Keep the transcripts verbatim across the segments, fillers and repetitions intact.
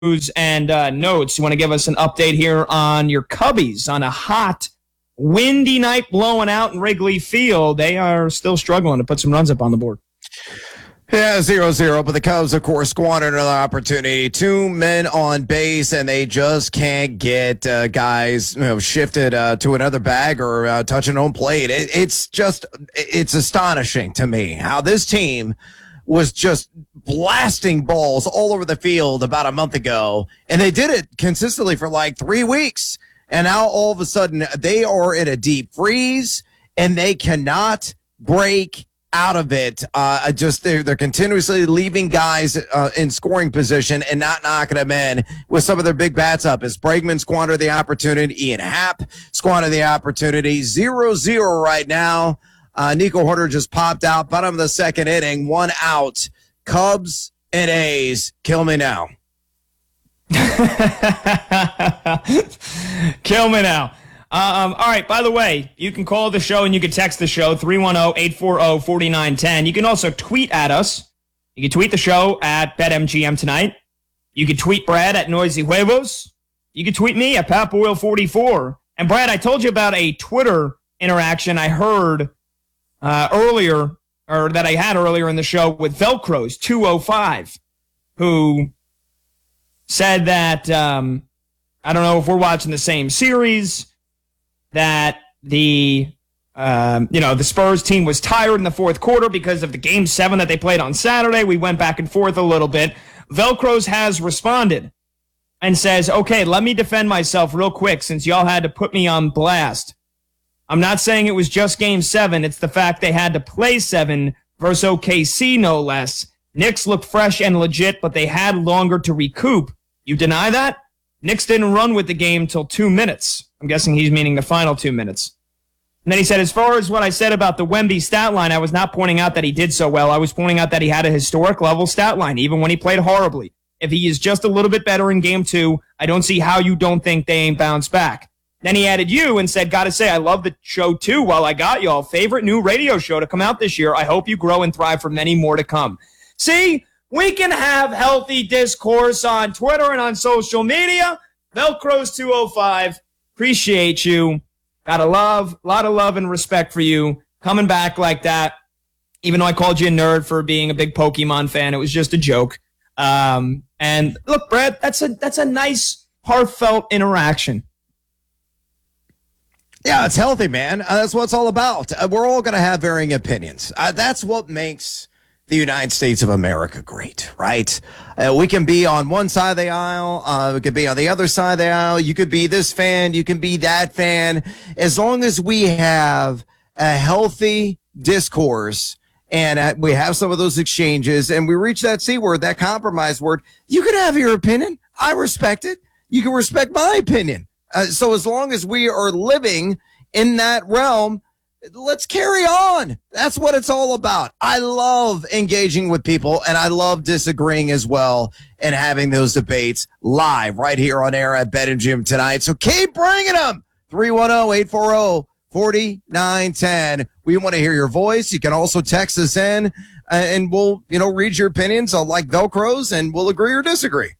and uh, notes. You want to give us an update here on your Cubbies on a hot, windy night blowing out in Wrigley Field. They are still struggling to put some runs up on the board. Yeah, zero zero, but the Cubs, of course, squandered another opportunity. Two men on base, and they just can't get uh, guys you know, shifted uh, to another bag or uh, touching home plate. It, it's just, it's astonishing to me how this team was just blasting balls all over the field about a month ago, and they did it consistently for like three weeks. And now all of a sudden they are in a deep freeze, and they cannot break out of it. Uh, just they're, they're continuously leaving guys uh, in scoring position and not knocking them in with some of their big bats up. As Bregman squandered the opportunity, Ian Happ squandered the opportunity. Zero zero right now. Uh, Nico Hoerner just popped out, bottom of the second inning, one out. Cubs and A's, kill me now. Kill me now. Um, all right, by the way, you can call the show and you can text the show, three one zero, eight four zero, four nine one zero. You can also tweet at us. You can tweet the show at BetMGM Tonight. You can tweet Brad at Noisy Huevos. You can tweet me at Pat Boyle forty-four. And Brad, I told you about a Twitter interaction I heard uh, earlier, or that I had earlier in the show with Velcro's two oh five, who said that, um, I don't know if we're watching the same series, that the um, you know the Spurs team was tired in the fourth quarter because of the game seven that they played on Saturday. We went back and forth a little bit. Velcro's has responded and says, okay, let me defend myself real quick since y'all had to put me on blast. I'm not saying it was just game seven. It's the fact they had to play seven versus O K C, no less. Knicks looked fresh and legit, but they had longer to recoup. You deny that? Knicks didn't run with the game till two minutes. I'm guessing he's meaning the final two minutes. And then he said, as far as what I said about the Wemby stat line, I was not pointing out that he did so well. I was pointing out that he had a historic level stat line, even when he played horribly. If he is just a little bit better in game two, I don't see how you don't think they ain't bounced back. Then he added you and said, gotta say, I love the show too. While I got y'all, favorite new radio show to come out this year. I hope you grow and thrive for many more to come. See, we can have healthy discourse on Twitter and on social media. Velcro's two oh five. Appreciate you. Got a love, a lot of love and respect for you coming back like that. Even though I called you a nerd for being a big Pokemon fan, it was just a joke. Um, and look, Brad, that's a that's a nice, heartfelt interaction. Yeah, it's healthy, man. Uh, that's what it's all about. Uh, we're all going to have varying opinions. Uh, that's what makes the United States of America great, right? Uh, we can be on one side of the aisle. Uh, we could be on the other side of the aisle. You could be this fan. You can be that fan. As long as we have a healthy discourse and uh, we have some of those exchanges and we reach that C word, that compromise word, you can have your opinion. I respect it. You can respect my opinion. Uh, so as long as we are living in that realm, let's carry on. That's what it's all about. I love engaging with people, and I love disagreeing as well and having those debates live right here on air at BetMGM Tonight. So keep bringing them. three one zero, eight four zero, four nine one zero. We want to hear your voice. You can also text us in, uh, and we'll, you know, read your opinions on like Velcros, and we'll agree or disagree.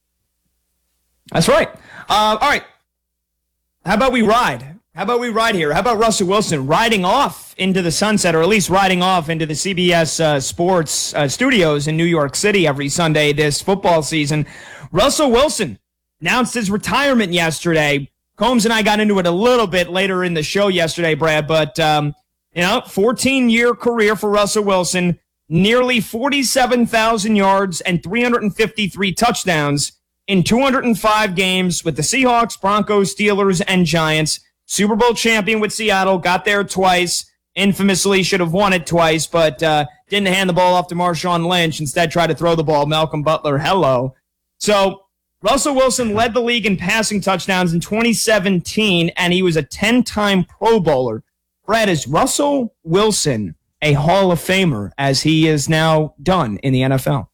That's right. Uh, all right. How about we ride? How about we ride here? How about Russell Wilson riding off into the sunset, or at least riding off into the C B S uh, Sports uh, studios in New York City every Sunday this football season? Russell Wilson announced his retirement yesterday. Combs and I got into it a little bit later in the show yesterday, Brad, but, um, you know, fourteen-year career for Russell Wilson, nearly forty-seven thousand yards and three hundred fifty-three touchdowns in two hundred five games with the Seahawks, Broncos, Steelers, and Giants. Super Bowl champion with Seattle, got there twice, infamously should have won it twice, but uh, didn't hand the ball off to Marshawn Lynch, instead tried to throw the ball. Malcolm Butler, hello. So Russell Wilson led the league in passing touchdowns in twenty seventeen, and he was a ten-time Pro Bowler. Brad, is Russell Wilson a Hall of Famer, as he is now done in the N F L?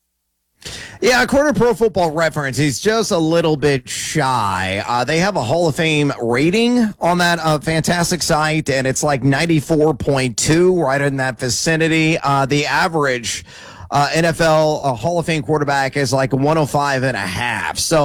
Yeah, according to Pro Football Reference, he's just a little bit shy. Uh, they have a Hall of Fame rating on that uh, fantastic site, and it's like ninety-four point two, right in that vicinity. Uh, the average uh, N F L uh, Hall of Fame quarterback is like one oh five and a half. So